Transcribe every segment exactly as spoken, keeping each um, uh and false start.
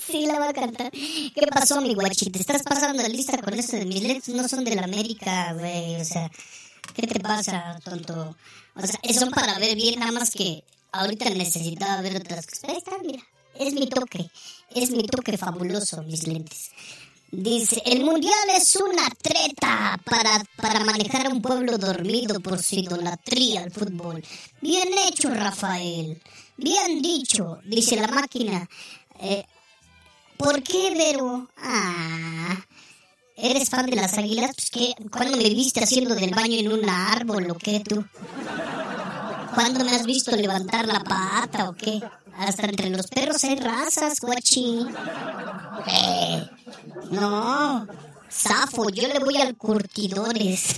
Sí, la va a cantar. ¿Qué pasó, mi guachi? ¿Te estás pasando lista con eso de mis lentes? No son de la América, güey. O sea, ¿qué te pasa, tonto? O sea, son para ver bien, nada más que ahorita necesitaba ver otras cosas. Ahí está, mira. Es mi toque. Es mi toque fabuloso, mis lentes. Dice, el mundial es una treta para, para manejar a un pueblo dormido por su idolatría al fútbol. Bien hecho, Rafael. Bien dicho, dice la máquina. Eh, ¿Por qué, Vero? Ah, ¿eres fan de las águilas? Pues que, ¿cuándo me viste haciendo del baño en un árbol o qué tú? ¿Cuándo me has visto levantar la pata o qué? Hasta entre los perros hay razas, guachi. Eh, no, zafo, yo le voy al curtidores.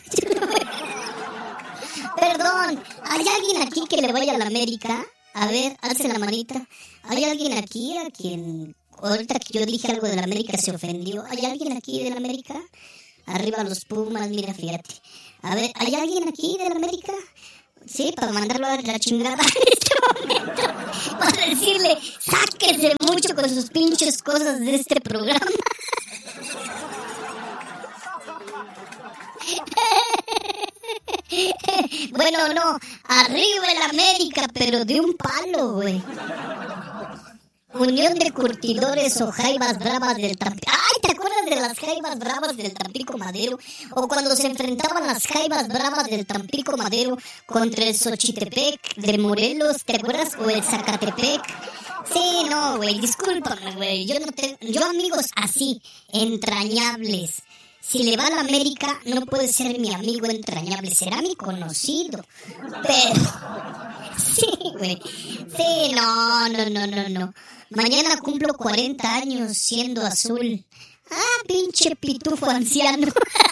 Perdón, ¿hay alguien aquí que le vaya a la América? A ver, alce la manita. ¿Hay alguien aquí a quien, ahorita que yo dije algo de la América, se ofendió? ¿Hay alguien aquí de la América? Arriba los Pumas, mira, fíjate. A ver, ¿hay alguien aquí de la América? Sí, para mandarlo a la chingada en este momento. Para decirle, sáquese mucho con sus pinches cosas de este programa. Bueno, no, arriba el América, pero de un palo, güey. Unión de curtidores o jaivas bravas del Tampico. ¡Ay! ¿Te acuerdas de las jaivas bravas del Tampico Madero? O cuando se enfrentaban las jaivas bravas del Tampico Madero contra el Xochitepec de Morelos, ¿te acuerdas? O el Zacatepec. Sí, no, güey, discúlpame, güey. Yo no te... Yo amigos así, entrañables. Si le va a la América, no puede ser mi amigo entrañable, será mi conocido. Pero... Sí, güey. Sí, no, no, no, no, no. Mañana cumplo cuarenta años siendo azul. Ah, pinche pitufo anciano.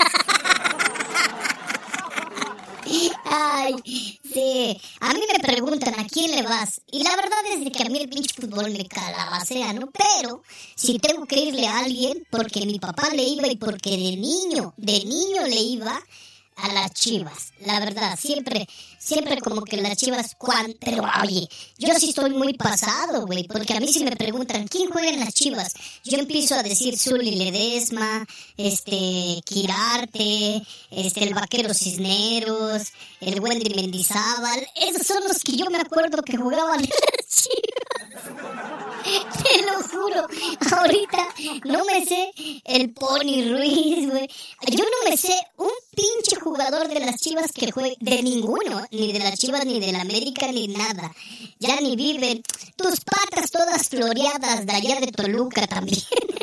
Ay, sí. A mí me preguntan a quién le vas. Y la verdad es de que a mí el pinche fútbol me calabacea, ¿no? Pero si tengo que irle a alguien, porque mi papá le iba y porque de niño, de niño le iba a las Chivas. La verdad, siempre, siempre como que las Chivas, cuan... pero oye, yo sí estoy muy pasado, güey, porque a mí si me preguntan, ¿quién juega en las Chivas? Yo empiezo a decir Zuli Ledesma, este, Quirarte, este, el Vaquero Cisneros, el Wendy Mendizábal. Esos son los que yo me acuerdo que jugaban en las Chivas. Te lo juro, ahorita no me sé el Pony Ruiz, güey. Yo no me sé un pinche jugador de las Chivas que juegue, de ninguno, ni de las Chivas, ni de la América, ni nada. Ya ni viven. Tus patas todas floreadas de allá de Toluca también.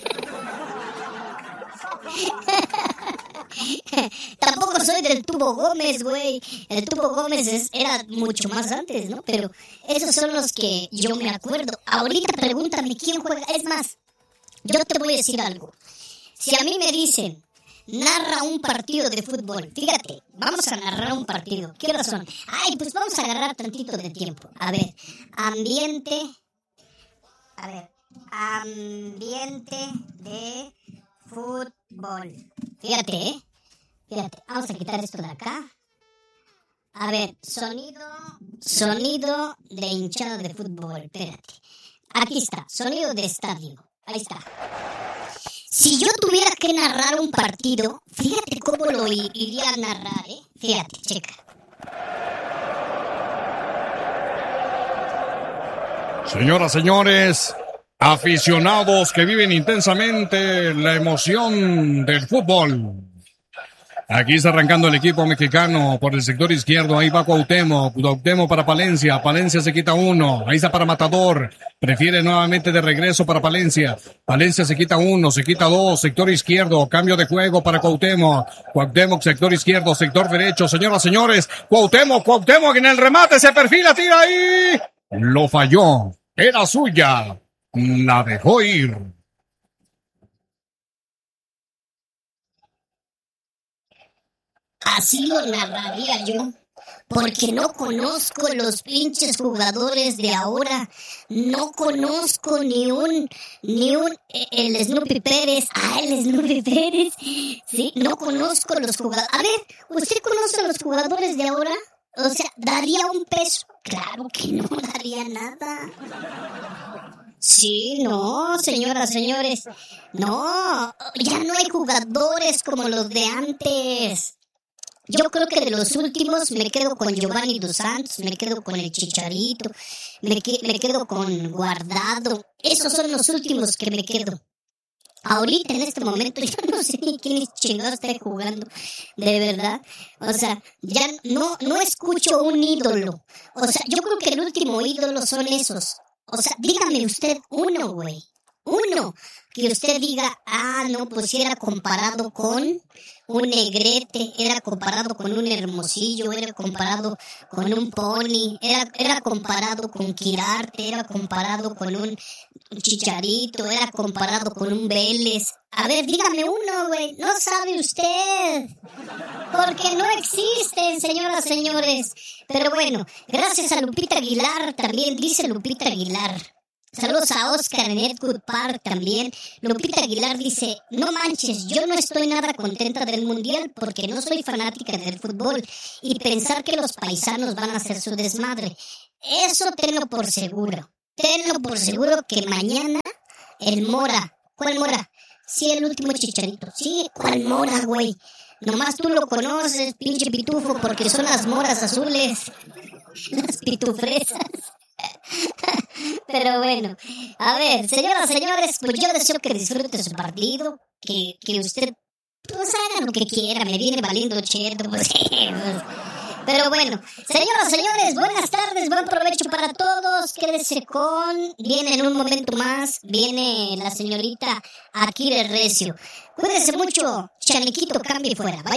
Tampoco soy del Tubo Gómez, güey. El Tubo Gómez es, era mucho más antes, ¿no? Pero esos son los que yo me acuerdo. Ahorita pregúntame quién juega. Es más, yo te voy a decir algo. Si a mí me dicen, narra un partido de fútbol, fíjate, vamos a narrar un partido. ¿Qué razón? Ay, pues vamos a agarrar tantito de tiempo. A ver, ambiente. A ver, ambiente de fútbol. Fíjate, ¿eh? Fíjate, vamos a quitar esto de acá. A ver, sonido, sonido de hinchada de fútbol. Espérate. Aquí está, sonido de estadio. Ahí está. Si yo tuviera que narrar un partido, fíjate cómo lo iría a narrar, ¿eh? Fíjate, checa. Señoras, señores, aficionados que viven intensamente la emoción del fútbol. Aquí está arrancando el equipo mexicano por el sector izquierdo. Ahí va Cuauhtémoc. Cuauhtémoc para Palencia. Palencia se quita uno. Ahí está para Matador. Prefiere nuevamente de regreso para Palencia. Palencia se quita uno, se quita dos. Sector izquierdo. Cambio de juego para Cuauhtémoc. Cuauhtémoc, sector izquierdo, sector derecho. Señoras, señores. Cuauhtémoc, Cuauhtémoc en el remate. Se perfila, tira ahí. Lo falló. Era suya. La dejó ir. Así lo narraría yo, porque no conozco los pinches jugadores de ahora, no conozco ni un, ni un, el Snoopy Pérez, ah, el Snoopy Pérez, sí, no conozco los jugadores. A ver, ¿usted conoce a los jugadores de ahora? O sea, ¿daría un peso? Claro que no daría nada. Sí, no, señoras, señores. No, ya no hay jugadores como los de antes. Yo creo que de los últimos me quedo con Giovanni Dos Santos, me quedo con el Chicharito, me, que, me quedo con Guardado. Esos son los últimos que me quedo. Ahorita, en este momento, yo no sé ni quién chingado está jugando, de verdad. O sea, ya no, no escucho un ídolo. O sea, yo creo que el último ídolo son esos. O sea, dígame usted uno, güey. Uno. Que usted diga, ah, no, pues si era comparado con un Negrete, era comparado con un Hermosillo, era comparado con un Pony, era, era comparado con Quirarte, era comparado con un Chicharito, era comparado con un Vélez. A ver, dígame uno, güey. No sabe usted. Porque no existen, señoras, señores. Pero bueno, gracias a Lupita Aguilar también, dice Lupita Aguilar. Saludos a Oscar en Edgewood Park también. Lupita Aguilar dice, no manches, yo no estoy nada contenta del Mundial porque no soy fanática del fútbol y pensar que los paisanos van a hacer su desmadre. Eso tenlo por seguro. Tenlo por seguro que mañana el Mora, ¿cuál Mora? Sí, el último Chicharito. Sí, ¿cuál Mora, güey? Nomás tú lo conoces, pinche pitufo, porque son las moras azules. Las pitufresas. Pero bueno, a ver, señoras, señores, pues yo deseo que disfrute su partido, que, que usted, pues haga lo que quiera, me viene valiendo cheto, pues, pues. Pero bueno, señoras, señores, buenas tardes, buen provecho para todos, quédese con, viene en un momento más, viene la señorita Akira Recio. Cuídense mucho, Chaniquito, cambie fuera, bye.